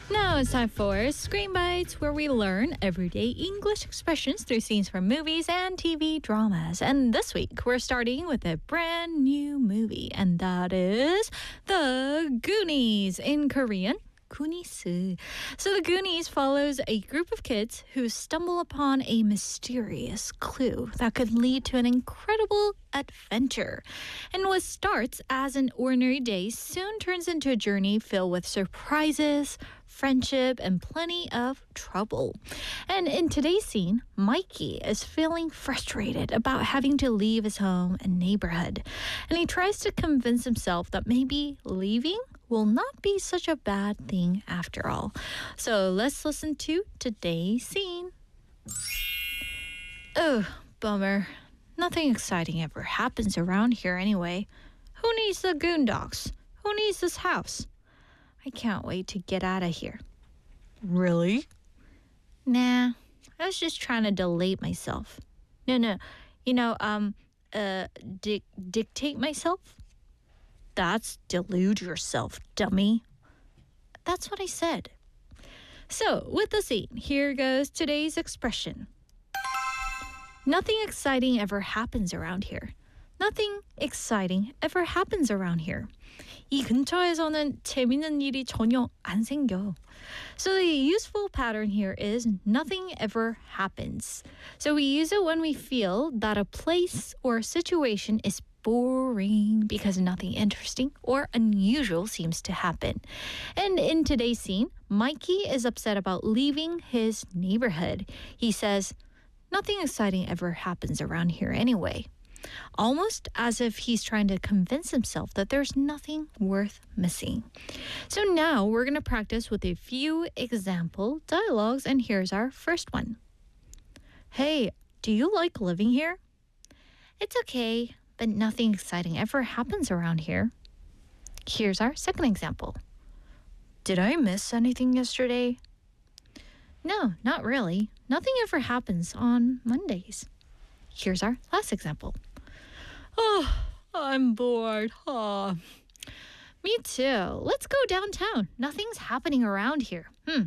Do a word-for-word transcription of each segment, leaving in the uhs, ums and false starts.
Now it's time for Screen Bites, where we learn everyday English expressions through scenes from movies and T V dramas. And this week, we're starting with a brand new movie, and that is The Goonies in Korean. Goonies. So The Goonies follows a group of kids who stumble upon a mysterious clue that could lead to an incredible adventure. And what starts as an ordinary day soon turns into a journey filled with surprises, friendship, and plenty of trouble. And in today's scene, Mikey is feeling frustrated about having to leave his home and neighborhood. And he tries to convince himself that maybe leaving will not be such a bad thing after all. So let's listen to today's scene. Oh, bummer. Nothing exciting ever happens around here anyway. Who needs the Goondocks? Who needs this house? I can't wait to get out of here. Really? Nah, I was just trying to delete myself. No, no, you know, um, uh, di- dictate myself? That's delude yourself, dummy. That's what I said. So, with the scene, here goes today's expression. Nothing exciting ever happens around here. Nothing exciting ever happens around here. 이 근처에서는 재밌는 일이 전혀 안 생겨. So the useful pattern here is nothing ever happens. So we use it when we feel that a place or situation is boring because nothing interesting or unusual seems to happen. And in today's scene, Mikey is upset about leaving his neighborhood. He says, nothing exciting ever happens around here anyway. Almost as if he's trying to convince himself that there's nothing worth missing. So now we're going to practice with a few example dialogues, and here's our first one. Hey, do you like living here? It's okay, but nothing exciting ever happens around here. Here's our second example. Did I miss anything yesterday? No, not really. Nothing ever happens on Mondays. Here's our last example. Oh, I'm bored. Oh. Me too. Let's go downtown. Nothing's happening around here. Hmm.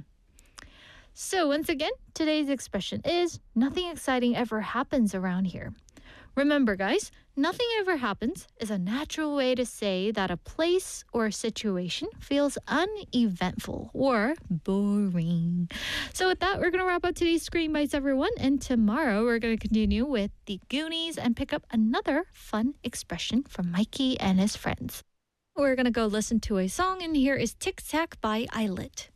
So once again, today's expression is nothing exciting ever happens around here. Remember, guys, nothing ever happens is a natural way to say that a place or situation feels uneventful or boring. So with that, we're going to wrap up today's Screen Bites, everyone. And tomorrow, we're going to continue with The Goonies and pick up another fun expression from Mikey and his friends. We're going to go listen to a song, and here is Tic Tac by Islet.